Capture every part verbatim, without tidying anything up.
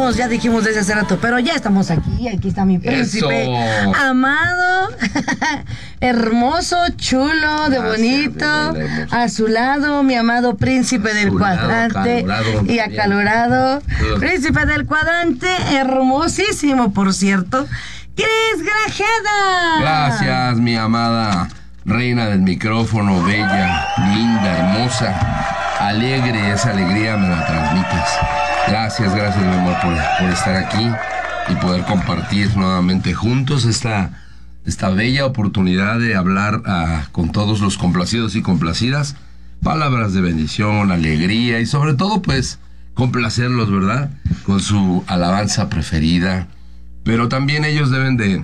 vámonos, ya dijimos desde hace rato, pero ya estamos aquí, aquí está mi príncipe. Eso. Amado, hermoso, chulo, de Gracias, bonito, de hermoso. a su lado, mi amado príncipe del Azulado, cuadrante acalorado, y acalorado, Uh. príncipe del cuadrante, hermosísimo, por cierto, Cris Grajeda. Gracias, mi amada reina del micrófono, bella, linda, hermosa, alegre, esa alegría me la transmites. Gracias, gracias, mi amor, por, por estar aquí y poder compartir nuevamente juntos esta, esta bella oportunidad de hablar uh, con todos los complacidos y complacidas, palabras de bendición, alegría y sobre todo, pues, complacerlos, ¿verdad? Con su alabanza preferida. Pero también ellos deben de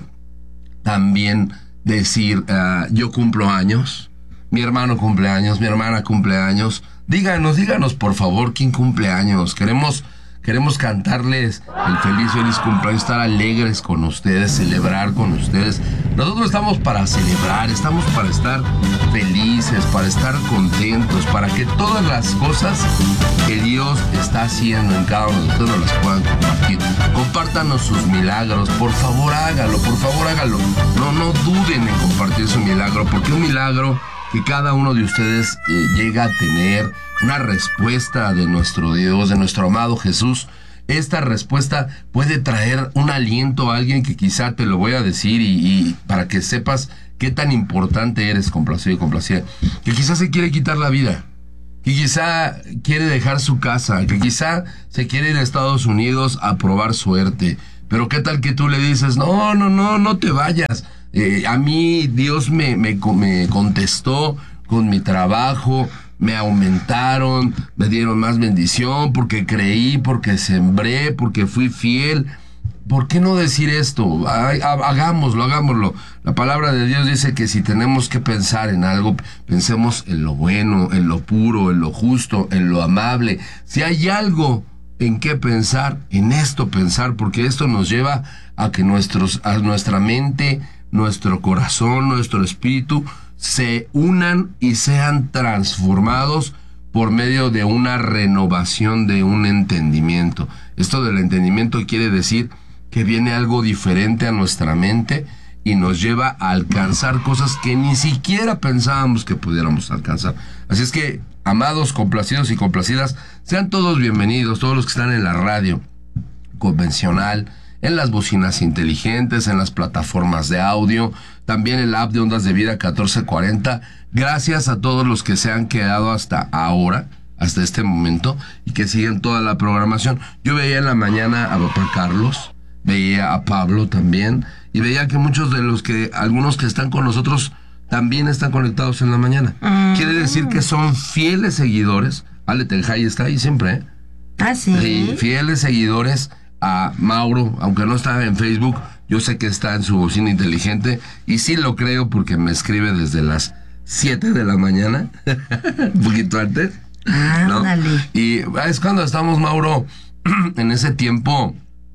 también decir, uh, yo cumplo años, mi hermano cumple años, mi hermana cumple años. Díganos, díganos por favor quién cumple años. Queremos, queremos cantarles el feliz, feliz cumpleaños, estar alegres con ustedes, celebrar con ustedes. Nosotros estamos para celebrar, estamos para estar felices, para estar contentos, para que todas las cosas que Dios está haciendo en cada uno de ustedes nos las puedan compartir. Compártanos sus milagros, por favor hágalo, por favor hágalo. No, no duden en compartir su milagro, porque un milagro que cada uno de ustedes eh, llega a tener una respuesta de nuestro Dios, de nuestro amado Jesús. Esta respuesta puede traer un aliento a alguien que quizá te lo voy a decir y, y para que sepas qué tan importante eres, complacido y complacida, que quizá se quiere quitar la vida, que quizá quiere dejar su casa, que quizá se quiere ir a Estados Unidos a probar suerte, pero qué tal que tú le dices, no, no, no, no te vayas. Eh, a mí Dios me, me, me contestó con mi trabajo, me aumentaron, me dieron más bendición porque creí, porque sembré, porque fui fiel. ¿Por qué no decir esto? Ay, hagámoslo, hagámoslo. La palabra de Dios dice que si tenemos que pensar en algo, pensemos en lo bueno, en lo puro, en lo justo, en lo amable. Si hay algo en qué pensar, en esto pensar, porque esto nos lleva a que nuestros, a nuestra mente, nuestro corazón, nuestro espíritu se unan y sean transformados por medio de una renovación de un entendimiento. Esto del entendimiento quiere decir que viene algo diferente a nuestra mente y nos lleva a alcanzar cosas que ni siquiera pensábamos que pudiéramos alcanzar. Así es que, amados, complacidos y complacidas, sean todos bienvenidos, todos los que están en la radio convencional, en las bocinas inteligentes, en las plataformas de audio, también el app de Ondas de Vida catorce cuarenta. Gracias a todos los que se han quedado hasta ahora, hasta este momento, y que siguen toda la programación. Yo veía en la mañana a papá Carlos, veía a Pablo también, y veía que muchos de los que, algunos que están con nosotros, también están conectados en la mañana. Mm. Quiere decir que son fieles seguidores. Ale Tenjay está ahí siempre, ¿eh? Ah, sí. Sí, fieles seguidores a Mauro, aunque no está en Facebook, yo sé que está en su bocina inteligente y sí lo creo porque me escribe desde las siete de la mañana, un poquito antes. ¿No? Y es cuando estamos, Mauro, en ese tiempo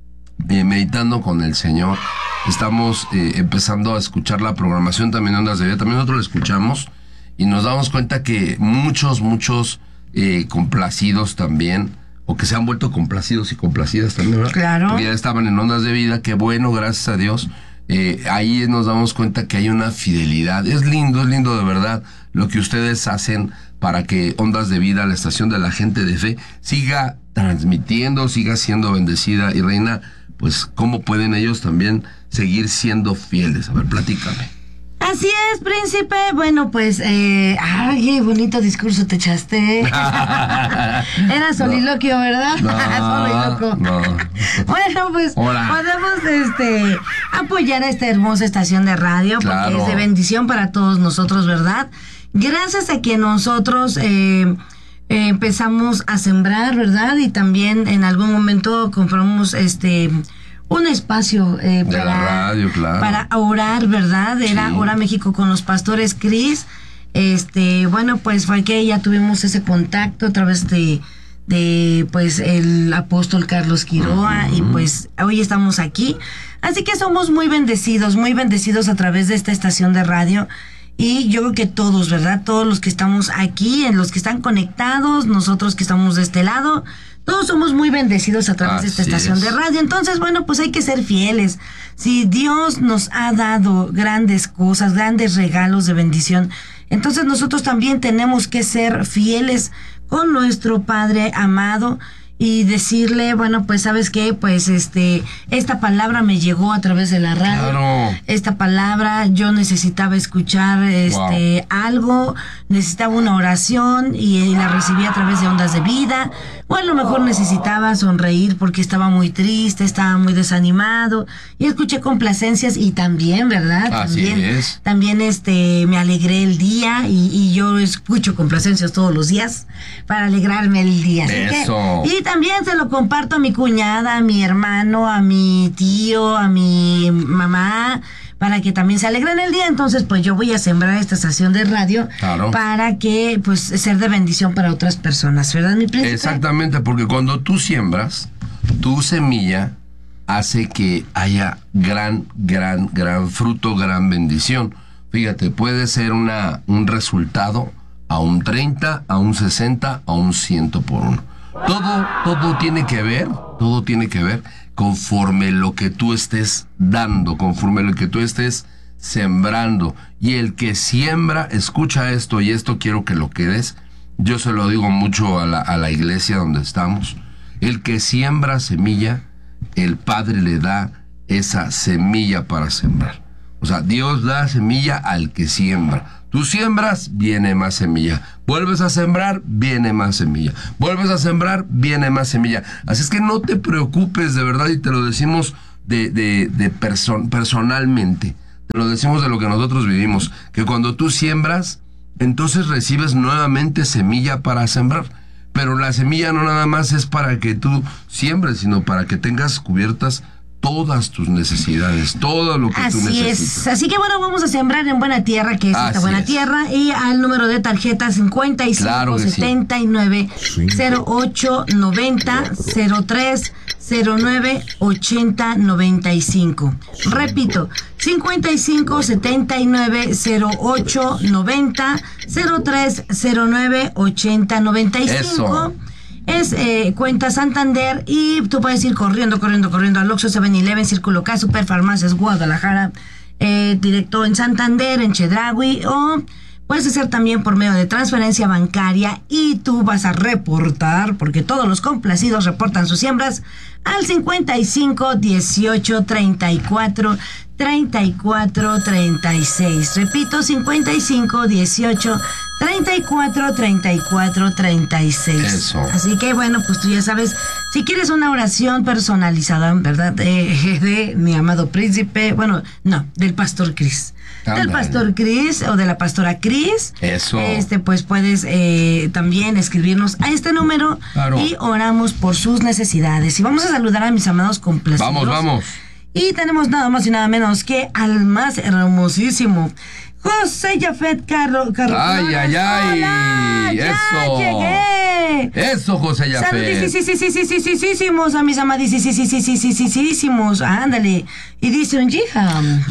eh, meditando con el Señor. Estamos eh, empezando a escuchar la programación también de Ondas de Vida, también nosotros la escuchamos y nos damos cuenta que muchos, muchos eh, complacidos también, o que se han vuelto complacidos y complacidas también, ¿verdad? Claro. Porque ya estaban en Ondas de Vida, qué bueno, gracias a Dios. Eh, ahí nos damos cuenta que hay una fidelidad. Es lindo, es lindo de verdad lo que ustedes hacen para que Ondas de Vida, la estación de la gente de fe, siga transmitiendo, siga siendo bendecida. Y Reina, pues, ¿cómo pueden ellos también seguir siendo fieles? A ver, platícame. Así es, príncipe. Bueno, pues, eh, ay, qué bonito discurso te echaste. Era soliloquio, no, ¿verdad? No, Soliloquio. No. Bueno, pues, Hola. podemos este, apoyar a esta hermosa estación de radio, claro, porque es de bendición para todos nosotros, ¿verdad? Gracias a que nosotros eh, eh, empezamos a sembrar, ¿verdad? Y también en algún momento compramos este... un espacio eh, de para, la radio, claro, para orar, ¿verdad? Era sí. Ora México con los pastores Cris. Este, bueno, pues fue que ya tuvimos ese contacto a través de, de pues, el apóstol Carlos Quiroa, uh-huh. Y pues hoy estamos aquí. Así que somos muy bendecidos, muy bendecidos a través de esta estación de radio. Y yo creo que todos, ¿verdad? Todos los que estamos aquí, en los que están conectados, nosotros que estamos de este lado, todos somos muy bendecidos a través Así de esta estación es. de radio. Entonces, bueno, pues hay que ser fieles. Si Dios nos ha dado grandes cosas, grandes regalos de bendición, entonces nosotros también tenemos que ser fieles con nuestro Padre amado y decirle, bueno, pues sabes qué, pues este, esta palabra me llegó a través de la radio. Claro. Esta palabra yo necesitaba escuchar este Wow. algo, necesitaba una oración y, y la recibí a través de Ondas de Vida, o a lo mejor necesitaba sonreír porque estaba muy triste, estaba muy desanimado y escuché complacencias y también, ¿verdad? Así también, es. también este me alegré el día y, y yo escucho complacencias todos los días para alegrarme el día. Así que- Eso. y también se lo comparto a mi cuñada, a mi hermano, a mi tío, a mi mamá, para que también se alegren el día. Entonces, pues yo voy a sembrar esta estación de radio Claro. para que, pues, ser de bendición para otras personas, ¿verdad, mi príncipe? Exactamente, porque cuando tú siembras, tu semilla hace que haya gran, gran, gran fruto, gran bendición. Fíjate, puede ser una, un resultado a un treinta, a un sesenta, a un cien por uno. Todo, todo tiene que ver, todo tiene que ver conforme lo que tú estés dando, conforme lo que tú estés sembrando. Y el que siembra, escucha esto, y esto quiero que lo quedes. Yo se lo digo mucho a la, a la iglesia donde estamos. El que siembra semilla, el Padre le da esa semilla para sembrar. O sea, Dios da semilla al que siembra. Tú siembras, viene más semilla. Vuelves a sembrar, viene más semilla. Vuelves a sembrar, viene más semilla. Así es que no te preocupes, de verdad, y te lo decimos de, de, de perso- personalmente. Te lo decimos de lo que nosotros vivimos. Que cuando tú siembras, entonces recibes nuevamente semilla para sembrar. Pero la semilla no nada más es para que tú siembres, sino para que tengas cubiertas todas tus necesidades, todo lo que tú Así necesitas. es. Así que bueno, vamos a sembrar en buena tierra, que es esta Así buena es. tierra, y al número de tarjeta cincuenta y Claro cinco que sí. setenta y nueve cero ocho noventa cero tres cero nueve ochenta noventa y cinco. Repito, cincuenta y cinco setenta y nueve cero ocho noventa cero tres cero nueve ochenta noventa y cinco. Eso. Es eh, cuenta Santander y tú puedes ir corriendo, corriendo, corriendo al Oxxo, seven eleven, Círculo K, Superfarmacias, Guadalajara, eh, directo en Santander, en Chedraui, o puedes hacer también por medio de transferencia bancaria y tú vas a reportar, porque todos los complacidos reportan sus siembras, al cincuenta y cinco dieciocho treinta y cuatro treinta y cuatro treinta y seis. Repito, cincuenta y cinco dieciocho treinta y cuatro treinta y cuatro treinta y seis. Eso. Así que bueno, pues tú ya sabes, si quieres una oración personalizada, ¿verdad? Eh, de mi amado príncipe, bueno, no, del pastor Cris. Ándale. Del pastor Cris o de la pastora Cris. Eso. Este, pues puedes eh, también escribirnos a este número Claro. y oramos por sus necesidades. Y vamos a saludar a mis amados complacidos. Vamos, vamos. Y tenemos nada más y nada menos que al más hermosísimo José Yafet Carro, Carro Ay, Flores. ay, ay. ¡Hola! ¡Ya Eso. llegué! Eso, José Yafet. Saludos, sí, sí, sí, sí, sí, sí, sí, sí, a mis amadis, sí, sí, sí, sí, sí, sí, sí, sí, sí, ándale. Y dice un yiham.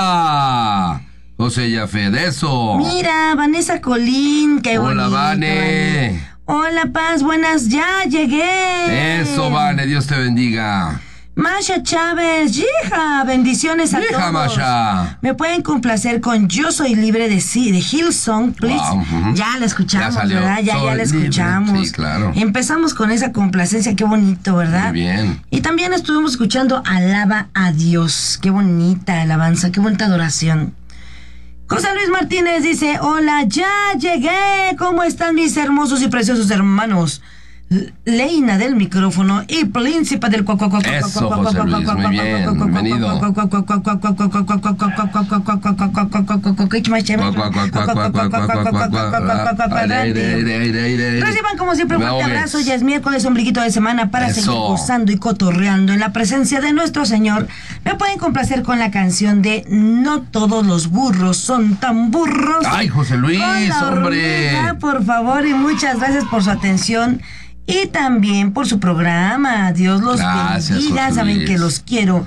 ¡Yija! José Yafet, eso. Mira, Vanessa Colín, qué bonito. Hola, Vane. Hola, Paz, buenas, ya llegué. Eso, Vane, Dios te bendiga. Masha Chávez, hija, bendiciones a Hija, todos. Masha. Me pueden complacer con Yo Soy Libre de sí, de Hillsong, please. Wow, ujú. Ya la escuchamos, Ya salió. ¿verdad? Ya, ya Soy la libre. escuchamos. Sí, claro. Empezamos con esa complacencia, qué bonito, ¿verdad? Muy bien. Y también estuvimos escuchando Alaba a Dios. Qué bonita alabanza, qué bonita adoración. José Luis Martínez dice, hola, ya llegué. ¿Cómo están mis hermosos y preciosos hermanos? Leina del micrófono y príncipe del cuac cuac cuac cuac Eso, José Luis, muy bien, bienvenido. Reciban como siempre un Me fuerte ahogues. abrazo. Ya es miércoles, ombliguito de semana para Eso. seguir gozando y cotorreando en la presencia de nuestro Señor. Me pueden complacer con la canción de No todos los burros son tan burros. Ay, José Luis, Con la hombre. hormiga, por favor, y muchas gracias por su atención y también por su programa. Dios los Gracias, bendiga. José Saben Luis. que los quiero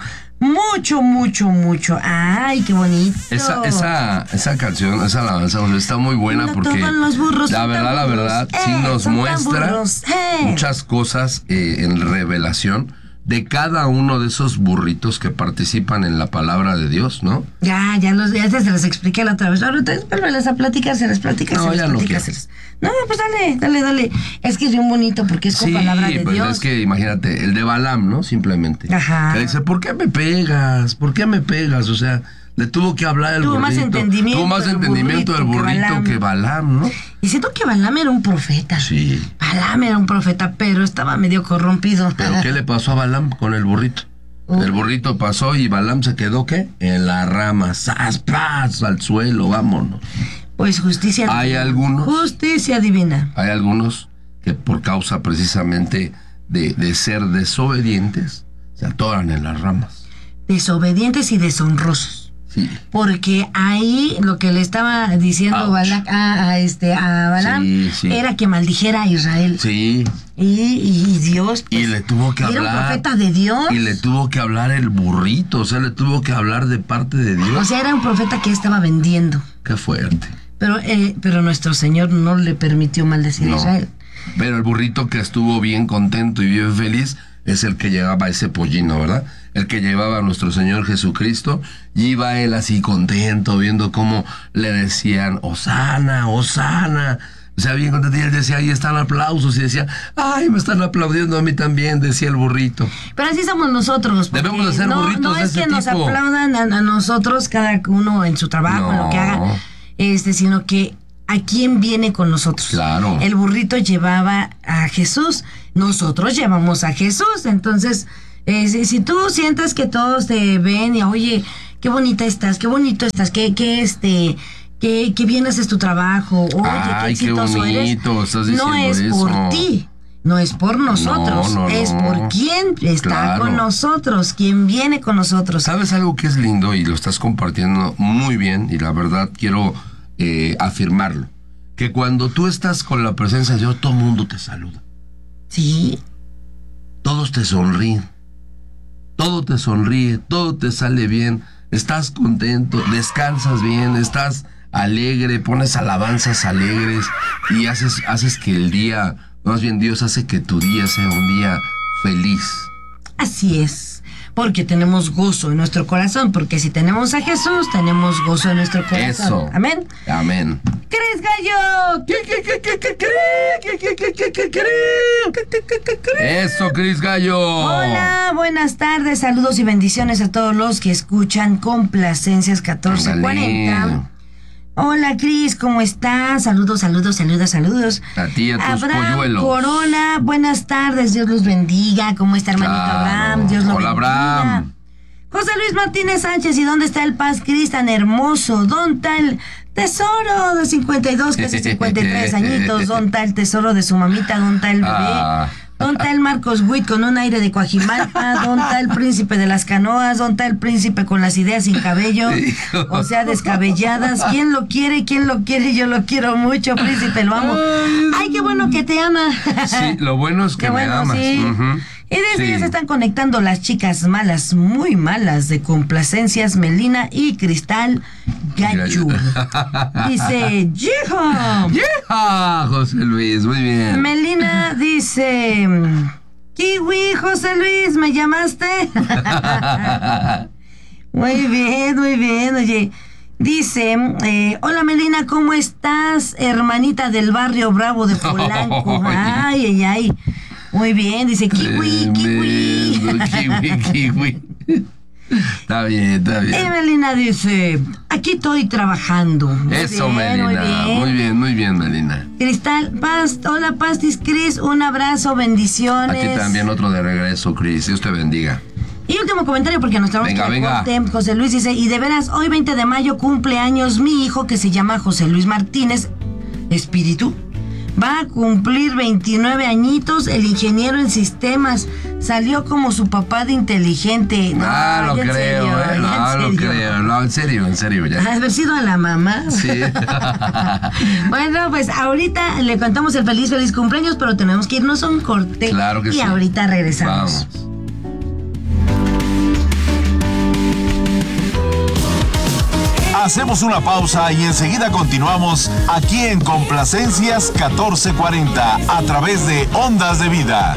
mucho, mucho, mucho. Ay, qué bonito. Esa, esa, esa canción, esa alabanza está muy buena No porque todos los burros la son verdad, tan la verdad, burros. sí Eh, nos son tan muestra burros. Eh. muchas cosas eh, en revelación de cada uno de esos burritos que participan en la palabra de Dios, ¿no? Ya, ya, los, ya se les expliqué la otra vez. Ahorita vuélveles a platicar, se les platica, No, se les ya no platica, quiero. se les... No, pues dale, dale, dale. Es que es bien bonito porque es con Sí, palabra de pues Dios. es que imagínate, el de Balaam, ¿no? Simplemente. Ajá. Que dice, ¿por qué me pegas? ¿Por qué me pegas? O sea, le tuvo que hablar el Tuvo burrito. más entendimiento Tuvo más el entendimiento del burrito que burrito Balaam. que Balaam, ¿no? Y siento que Balaam era un profeta. Sí. Balaam era un profeta, pero estaba medio corrompido. ¿Pero qué le pasó a Balaam con el burrito? Uh. El burrito pasó y Balaam se quedó, ¿qué? En la rama, ¡zas, paz! Al suelo, vámonos. Pues justicia divina. Hay algunos- Justicia divina. Hay algunos que por causa precisamente de, de ser desobedientes, se atoran en las ramas. Desobedientes y deshonrosos. Sí. Porque ahí lo que le estaba diciendo Ouch. Balac a, a este, a Balaam Sí, sí. era que maldijera a Israel. Sí. Y, y Dios. Y le tuvo que era hablar. un profeta de Dios. Y le tuvo que hablar el burrito, o sea, le tuvo que hablar de parte de Dios. O sea, era un profeta que estaba vendiendo. Qué fuerte. Pero, eh, pero nuestro Señor no le permitió maldecir No. a Israel. Pero el burrito que estuvo bien contento y bien feliz es el que llevaba ese pollino, ¿verdad? El que llevaba a nuestro Señor Jesucristo, y iba él así contento, viendo cómo le decían, Hosana, Hosana. O sea, bien contento, y él decía, ahí están aplausos, y decía, ay, me están aplaudiendo a mí también, decía el burrito. Pero así somos nosotros. porque Debemos de ser no, burritos no de es ese que nos tipo. aplaudan a, a nosotros, cada uno en su trabajo, en lo que No. haga, este, sino que a quién viene con nosotros. Claro. El burrito llevaba a Jesús, nosotros llevamos a Jesús. Entonces, eh, si, si tú sientes que todos te ven y, oye, qué bonita estás, qué bonito estás, qué, qué este... Qué, qué bien haces tu trabajo, oye, Ay, qué qué exitoso bonito, eres. estás No diciendo es eso. por ti, no es por nosotros, No, no, es no. por quién está Claro. con nosotros, quién viene con nosotros. ¿Sabes algo que es lindo y lo estás compartiendo muy bien? Y la verdad quiero eh, afirmarlo. Que cuando tú estás con la presencia de Dios, todo el mundo te saluda. Sí, Todos te sonríen. Todo te sonríe, todo te sale bien. Estás contento, descansas bien, estás alegre, pones alabanzas alegres y haces, haces que el día, más bien Dios hace que tu día sea un día feliz. así es, porque tenemos gozo en nuestro corazón, porque si tenemos a Jesús, tenemos gozo en nuestro corazón. Eso. Amén. Amén. ¿Crees, gallo? ¿Qué, qué, qué, qué, qué, qué, qué, qué, qué, qué, qué? Eso, Cris Gallo. Hola, buenas tardes, saludos y bendiciones a todos los que escuchan Complacencias catorce cuarenta. Ándale. Hola, Cris, ¿cómo estás? Saludos, saludos, saludos, saludos. A ti y a tus Abraham polluelos. Corona, buenas tardes, Dios los bendiga. ¿Cómo está, hermanito Claro. Abraham? Dios lo Hola, bendiga. Abraham. José Luis Martínez Sánchez, ¿y dónde está el Paz Cris tan hermoso? ¿Dónde está el tesoro de cincuenta y dos, casi cincuenta y tres añitos? ¿Dónde está el tesoro de su mamita? ¿Dónde está el bebé? Ah. ¿Dónde está el Marcos Witt con un aire de Coajimalpa? ¿Dónde está el príncipe de las canoas? ¿Dónde está el príncipe con las ideas sin cabello? Hijo. O sea, descabelladas. ¿Quién lo quiere? ¿Quién lo quiere? Yo lo quiero mucho, príncipe, lo amo. Ay, qué bueno que te ama. Sí, lo bueno es que Qué me bueno, amas. sí. Ujú. Y desde Sí. ya se están conectando las chicas malas, muy malas, de Complacencias, Melina y Cristal Gallo. Dice, ¡Yeehaw! ¡Yeah! José Luis, muy bien. Melina dice, Kiwi, José Luis, ¿me llamaste? Muy bien, muy bien, oye. Dice, eh, hola Melina, ¿cómo estás? Hermanita del barrio Bravo de Polanco. Ay, ay, ay. Muy bien, dice Kiwi, Kiwi. Tremendo, kiwi, kiwi. Está bien, está Y bien. Melina dice, aquí estoy trabajando. Muy Eso, bien, Melina. Muy bien. Muy bien, muy bien, Melina. Cristal, Paz, hola Pastis Cris, un abrazo, bendiciones. Aquí también otro de regreso, Cris. Dios te bendiga. Y último comentario porque nos traemos Venga, que venga. corte. José Luis dice, y de veras, hoy veinte de mayo cumple años mi hijo que se llama José Luis Martínez Espíritu. Va a cumplir veintinueve añitos, el ingeniero en sistemas. Salió como su papá de inteligente. No, Ah, lo ya en creo, serio, eh. ya en No, lo serio. creo. No, en serio, en serio, ya. Haber sido a la mamá. Sí. Bueno, pues ahorita le contamos el feliz, feliz cumpleaños, pero tenemos que irnos a un corte. Claro que y sí. ahorita regresamos. Vamos. Hacemos una pausa y enseguida continuamos aquí en Complacencias catorce cuarenta a través de Ondas de Vida.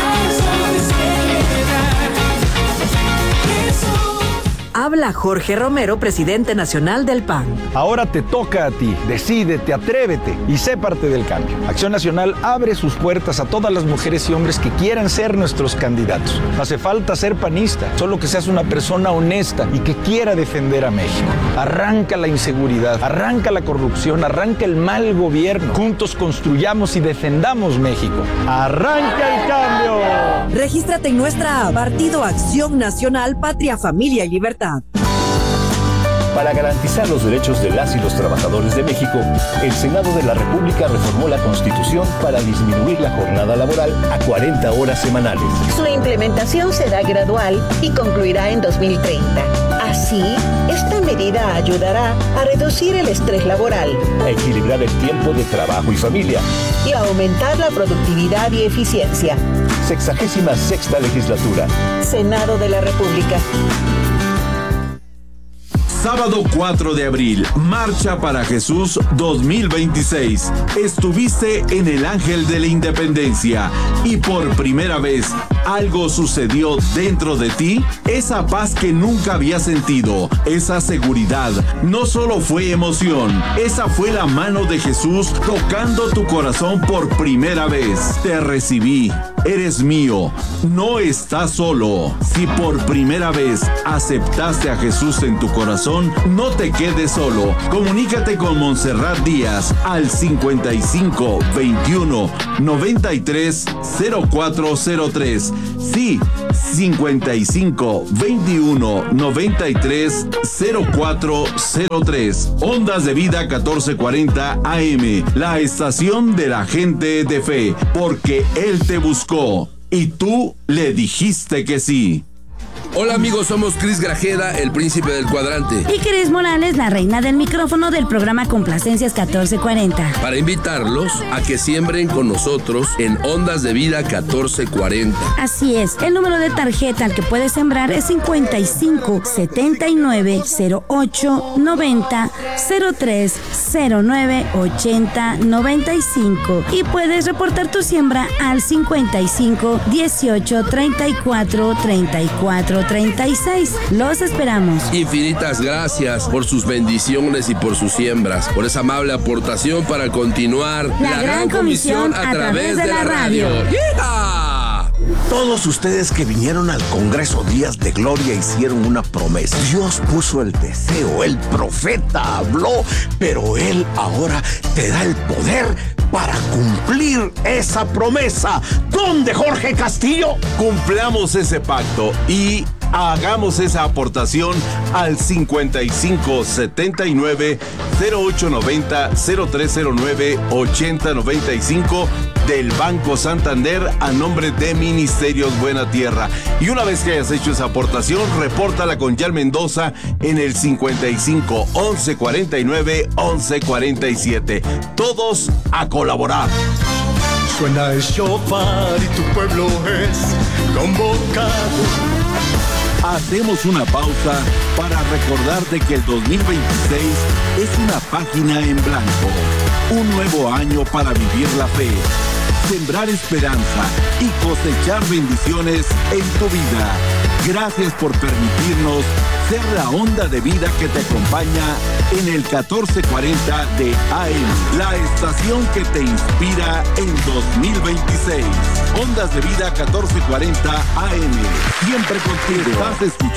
Habla Jorge Romero, presidente nacional del P A N. Ahora te toca a ti. Decídete, atrévete y sé parte del cambio. Acción Nacional abre sus puertas a todas las mujeres y hombres que quieran ser nuestros candidatos. No hace falta ser panista, solo que seas una persona honesta y que quiera defender a México. Arranca la inseguridad, arranca la corrupción, arranca el mal gobierno. Juntos construyamos y defendamos México. ¡Arranca el cambio! Regístrate en nuestra app, Partido Acción Nacional, Patria, Familia y Libertad. Para garantizar los derechos de las y los trabajadores de México, el Senado de la República reformó la Constitución para disminuir la jornada laboral a cuarenta horas semanales. Su implementación será gradual y concluirá en dos mil treinta. Así, esta medida ayudará a reducir el estrés laboral, a equilibrar el tiempo de trabajo y familia y a aumentar la productividad y eficiencia. Sexagésima sexta legislatura. Senado de la República. Sábado cuatro de abril, Marcha para Jesús dos mil veintiséis. Estuviste en el Ángel de la Independencia y por primera vez algo sucedió dentro de ti. Esa paz que nunca habías sentido, esa seguridad, no solo fue emoción, esa fue la mano de Jesús tocando tu corazón por primera vez. Te recibí, eres mío, no estás solo. Si por primera vez aceptaste a Jesús en tu corazón, no te quedes solo. Comunícate con Montserrat Díaz al cincuenta y cinco veintiuno noventa y tres cero cuatro cero tres. Sí, cincuenta y cinco veintiuno noventa y tres cero cuatro cero tres. Ondas de Vida catorce cuarenta A M, la estación de la gente de fe, porque Él te buscó y tú le dijiste que sí. Hola amigos, somos Cris Grajeda, el príncipe del cuadrante. Y Cris Morales, la reina del micrófono del programa Complacencias catorce cuarenta. Para invitarlos a que siembren con nosotros en Ondas de Vida catorce cuarenta. Así es, el número de tarjeta al que puedes sembrar es cincuenta y cinco setenta y nueve cero ocho noventa cero tres cero nueve ochenta noventa y cinco. Y puedes reportar tu siembra al cincuenta y cinco dieciocho treinta y cuatro treinta y cuatro treinta y seis. Los esperamos. Infinitas gracias por sus bendiciones y por sus siembras, por esa amable aportación para continuar la, la gran comisión a, a través de, de la radio. ¡Yeah! Todos ustedes que vinieron al Congreso Días de Gloria hicieron una promesa. Dios puso el deseo, el profeta habló, pero Él ahora te da el poder para cumplir esa promesa. ¿Dónde, Jorge Castillo? Cumplamos ese pacto y hagamos esa aportación al cincuenta y cinco setenta y nueve cero ocho noventa cero tres cero nueve ochenta noventa y cinco del Banco Santander a nombre de Ministerios Buena Tierra. Y una vez que hayas hecho esa aportación, repórtala con Yal Mendoza en el cincuenta y cinco once cuarenta y nueve once cuarenta y siete. Todos a colaborar. Suena el shofar y tu pueblo es convocado. Hacemos una pausa para recordarte que el dos mil veintiséis es una página en blanco, un nuevo año para vivir la fe, sembrar esperanza y cosechar bendiciones en tu vida. Gracias por permitirnos ser la onda de vida que te acompaña en el catorce cuarenta de A M, la estación que te inspira en dos mil veintiséis. Ondas de Vida catorce cuarenta A M, siempre contigo. Estás escuchando